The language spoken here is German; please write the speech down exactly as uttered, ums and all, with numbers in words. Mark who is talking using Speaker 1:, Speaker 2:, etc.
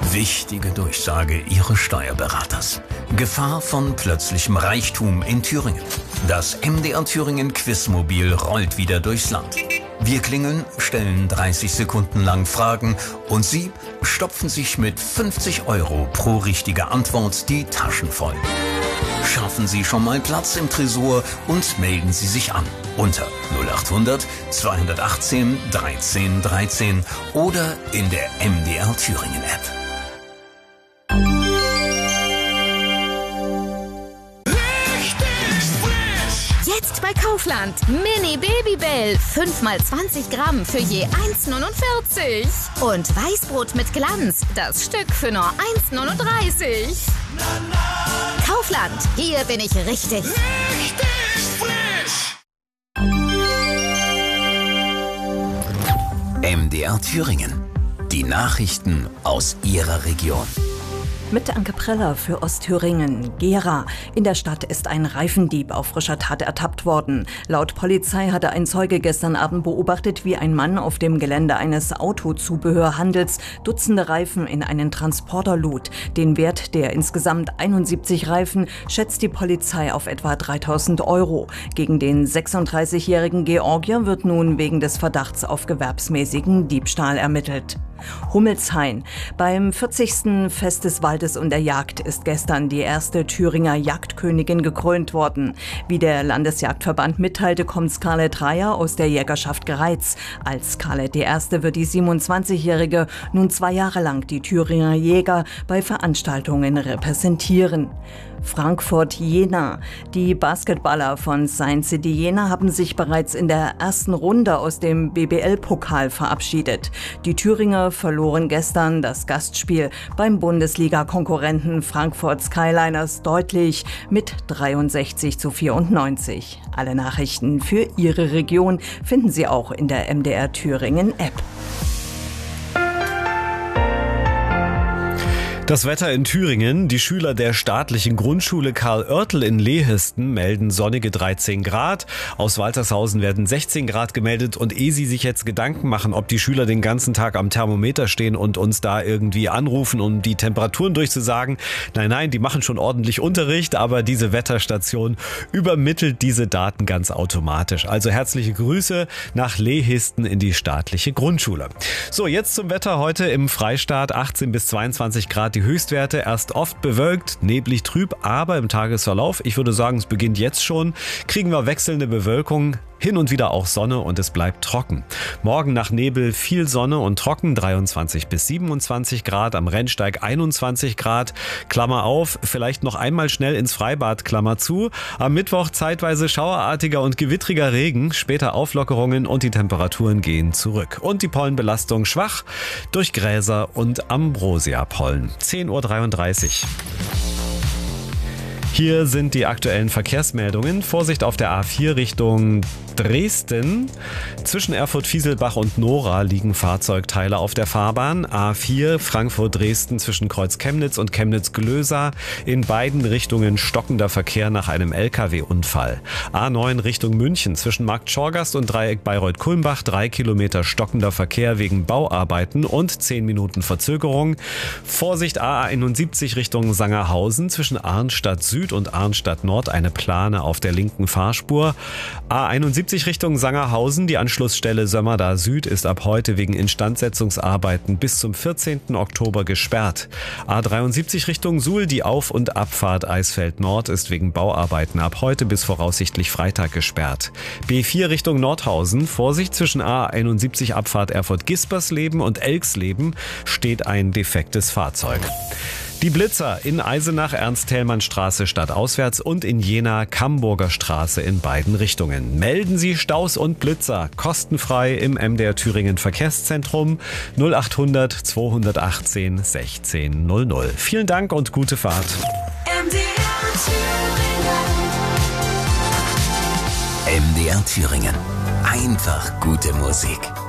Speaker 1: Wichtige Durchsage Ihres Steuerberaters. Gefahr von plötzlichem Reichtum in Thüringen. Das M D R Thüringen Quizmobil rollt wieder durchs Land. Wir klingeln, stellen dreißig Sekunden lang Fragen und Sie stopfen sich mit fünfzig Euro pro richtige Antwort die Taschen voll. Schaffen Sie schon mal Platz im Tresor und melden Sie sich an unter null acht hundert zweihundertachtzehn dreizehn dreizehn oder in der M D R Thüringen App.
Speaker 2: Jetzt bei Kaufland. Mini Babybell. fünf mal zwanzig Gramm für je eins neunundvierzig. Und Weißbrot mit Glanz. Das Stück für nur eins neununddreißig. Kaufland. Hier bin ich richtig. Richtig frisch.
Speaker 1: M D R Thüringen. Die Nachrichten aus Ihrer Region.
Speaker 3: Mit Anke Preller für Ostthüringen. Gera. In der Stadt ist ein Reifendieb auf frischer Tat ertappt worden. Laut Polizei hatte ein Zeuge gestern Abend beobachtet, wie ein Mann auf dem Gelände eines Autozubehörhandels Dutzende Reifen in einen Transporter lud. Den Wert der insgesamt einundsiebzig Reifen schätzt die Polizei auf etwa dreitausend Euro. Gegen den sechsunddreißigjährigen Georgier wird nun wegen des Verdachts auf gewerbsmäßigen Diebstahl ermittelt. Hummelshain. Beim vierzigsten Fest des Waldes und der Jagd ist gestern die erste Thüringer Jagdkönigin gekrönt worden. Wie der Landesjagdverband mitteilte, kommt Scarlett Reyer aus der Jägerschaft Greiz. Als Scarlett die Erste wird die siebenundzwanzigjährige nun zwei Jahre lang die Thüringer Jäger bei Veranstaltungen repräsentieren. Frankfurt-Jena. Die Basketballer von Science City Jena haben sich bereits in der ersten Runde aus dem B B L-Pokal verabschiedet. Die Thüringer verloren gestern das Gastspiel beim Bundesliga-Konkurrenten Frankfurt Skyliners deutlich mit dreiundsechzig zu vierundneunzig. Alle Nachrichten für Ihre Region finden Sie auch in der M D R Thüringen App.
Speaker 4: Das Wetter in Thüringen. Die Schüler der staatlichen Grundschule Karl Oertel in Lehisten melden sonnige dreizehn Grad. Aus Waltershausen werden sechzehn Grad gemeldet. Und ehe Sie sich jetzt Gedanken machen, ob die Schüler den ganzen Tag am Thermometer stehen und uns da irgendwie anrufen, um die Temperaturen durchzusagen. Nein, nein, die machen schon ordentlich Unterricht, aber diese Wetterstation übermittelt diese Daten ganz automatisch. Also herzliche Grüße nach Lehisten in die staatliche Grundschule. So, jetzt zum Wetter heute im Freistaat. achtzehn bis zweiundzwanzig Grad. Die Höchstwerte erst oft bewölkt, neblig trüb, aber im Tagesverlauf, ich würde sagen, es beginnt jetzt schon, kriegen wir wechselnde Bewölkung, hin und wieder auch Sonne und es bleibt trocken. Morgen nach Nebel viel Sonne und trocken, dreiundzwanzig bis siebenundzwanzig Grad, am Rennsteig einundzwanzig Grad, Klammer auf, vielleicht noch einmal schnell ins Freibad, Klammer zu. Am Mittwoch zeitweise schauerartiger und gewittriger Regen, später Auflockerungen und die Temperaturen gehen zurück. Und die Pollenbelastung schwach durch Gräser und Ambrosia-Pollen. zehn Uhr dreiunddreißig. Hier sind die aktuellen Verkehrsmeldungen. Vorsicht auf der A vier Richtung Dresden. Zwischen Erfurt-Fieselbach und Nora liegen Fahrzeugteile auf der Fahrbahn. A vier Frankfurt-Dresden zwischen Kreuz-Chemnitz und Chemnitz-Glösa. In beiden Richtungen stockender Verkehr nach einem L K W-Unfall. A neun Richtung München zwischen Markt Schorgast und Dreieck Bayreuth-Kulmbach. Drei Kilometer stockender Verkehr wegen Bauarbeiten und zehn Minuten Verzögerung. Vorsicht A einundsiebzig Richtung Sangerhausen zwischen Arnstadt Süd und Arnstadt Nord. Eine Plane auf der linken Fahrspur. A einundsiebzig Richtung Sangerhausen. Die Anschlussstelle Sömmerda Süd ist ab heute wegen Instandsetzungsarbeiten bis zum vierzehnten Oktober gesperrt. A dreiundsiebzig Richtung Suhl. Die Auf- und Abfahrt Eisfeld Nord ist wegen Bauarbeiten ab heute bis voraussichtlich Freitag gesperrt. B vier Richtung Nordhausen. Vorsicht, zwischen A einundsiebzig Abfahrt Erfurt-Gispersleben und Elxleben steht ein defektes Fahrzeug. Die Blitzer in Eisenach Ernst-Thälmann-Straße stadtauswärts und in Jena Kamburger Straße in beiden Richtungen. Melden Sie Staus und Blitzer kostenfrei im M D R Thüringen Verkehrszentrum null acht hundert zweihundertachtzehn sechzehn null null. Vielen Dank und gute Fahrt.
Speaker 5: M D R Thüringen.
Speaker 1: M D R Thüringen. Einfach gute Musik.